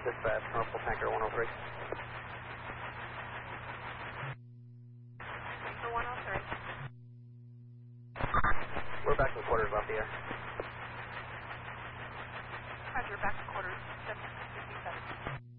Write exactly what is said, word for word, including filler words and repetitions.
Dispatch, Norfolk Tanker one oh three. Tanker one oh three. We're back in quarters off the air. Roger, back to quarters, seven fifty-seven.